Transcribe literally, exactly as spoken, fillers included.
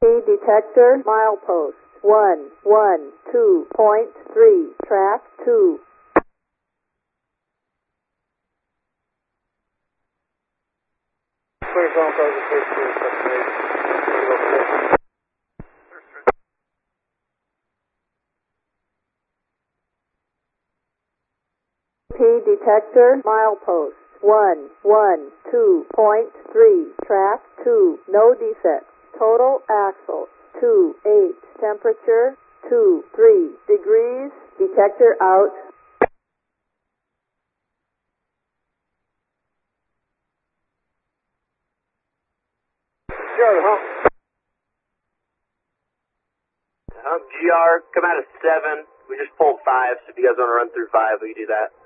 P detector, milepost, one, one, two point three, track two. Clear zone, present, clear, clear, separation. P detector, milepost, one, one, two point three, track two, no defects. Total axle, two, eight, temperature, two, three degrees, detector out. Sure, huh? Um, G R, come out of seven. We just pulled five, so if you guys want to run through five, we can do that.